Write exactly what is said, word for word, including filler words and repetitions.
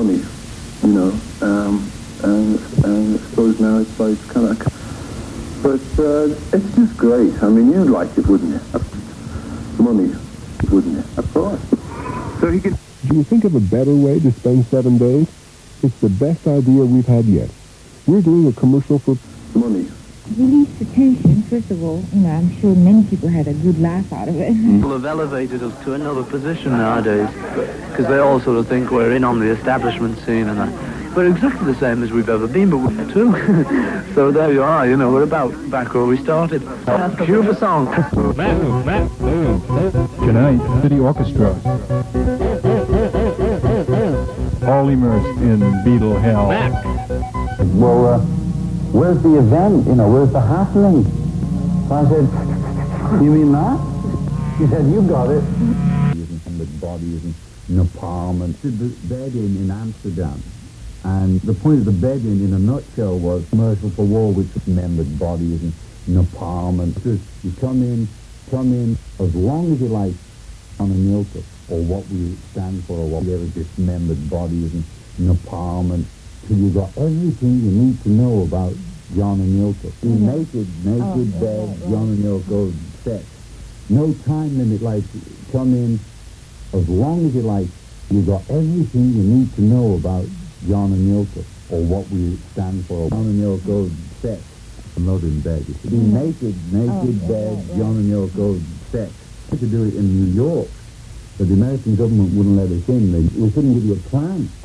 money, you know, um, and, and I suppose now it's like kind of, but uh, it's just great. I mean, you'd like it, wouldn't you? Money, wouldn't you? Of course. So he could... Do you think of a better way to spend seven days? It's the best idea we've had yet. We're doing a commercial for money. Release the tension, first of all. You know, I'm sure many people had a good laugh out of it. People have elevated us to another position nowadays because they all sort of think we're in on the establishment scene and that. We're exactly the same as we've ever been, but we're too. So there you are, you know, we're about back where we started. Cue the song. Tonight, City Orchestra. All immersed in Beatle hell. Well, uh, where's the event? You know, where's the happening? So I said, you mean that? She said, you got it. And the bodies and napalm and did the bed-in in Amsterdam. And the point of the bed-in, in a nutshell, was commercial for war, which dismembered bodies and napalm. And just, you come in, come in, as long as you like, on a Milka, or what we stand for, or what we ever dismembered bodies and napalm, and till you got everything you need to know about John and Yoko. Mm-hmm. Naked, naked, oh, bed, yeah, yeah. John and Yoko, sex. No time limit, like, come in, as long as you like, you got everything you need to know about John and Yoko, or what we stand for. John and Yoko, sex. I'm not in bed. You see. Mm-hmm. Naked, naked, oh, bed, yeah, yeah. John and Yoko, sex. We could do it in New York, but the American government wouldn't let us in. They, we couldn't give you a plan.